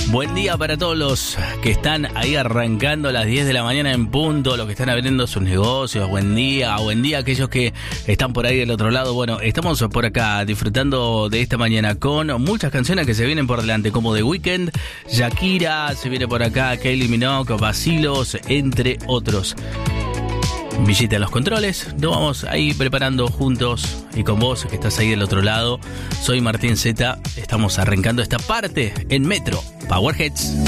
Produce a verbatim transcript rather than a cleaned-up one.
Buen día para todos los que están ahí arrancando a las diez de la mañana en punto, los que están abriendo sus negocios. Buen día, buen día a aquellos que están por ahí del otro lado. Bueno, estamos por acá disfrutando de esta mañana con muchas canciones que se vienen por delante, como The Weeknd, Shakira, se viene por acá Kylie Minogue, Vacilos, entre otros. Visita en los controles, nos vamos ahí preparando juntos y con vos que estás ahí del otro lado. Soy Martín Zeta, estamos arrancando esta parte en Metro Powerheads.